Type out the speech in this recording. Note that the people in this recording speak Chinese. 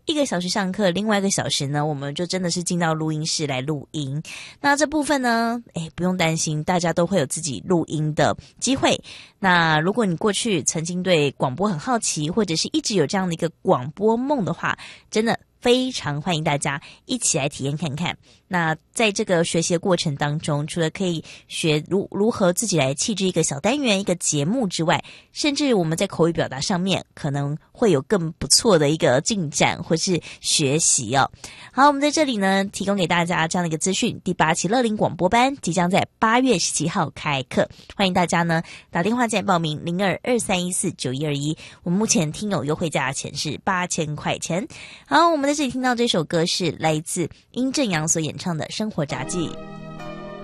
1个小时上课，另外1个小时呢，我们就真的是进到录音室来录音。那这部分呢，不用担心，大家都会有自己录音的机会。那如果你过去曾经对广播很好奇，或者是一直有这样的一个广播梦的话，真的非常欢迎大家一起来体验看看。那在这个学习的过程当中，除了可以学如何自己来气质一个小单元一个节目之外，甚至我们在口语表达上面可能会有更不错的一个进展或是学习哦。好，我们在这里呢提供给大家这样的一个资讯，第8期乐龄广播班即将在8月17号开课，欢迎大家呢打电话进来报名0223149121，我们目前听友优惠价钱是8000块钱。好，我们在这里听到这首歌是来自殷正阳所演唱的《生活札记》。